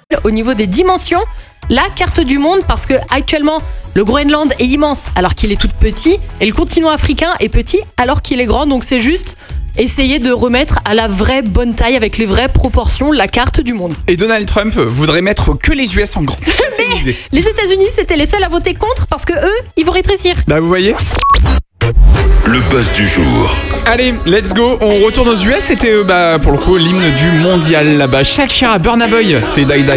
au niveau des dimensions la carte du monde parce que actuellement le Groenland est immense alors qu'il est tout petit et le continent africain est petit alors qu'il est grand. Donc c'est juste essayer de remettre à la vraie bonne taille avec les vraies proportions la carte du monde. Et Donald Trump voudrait mettre que les US en grand. C'est une idée. Les États-Unis c'était les seuls à voter contre parce que eux ils vont rétrécir. Bah vous voyez. Le buzz du jour. Allez, let's go. On retourne aux US. C'était pour le coup l'hymne du mondial là-bas. Shakira, Burna Boy, c'est Die Die.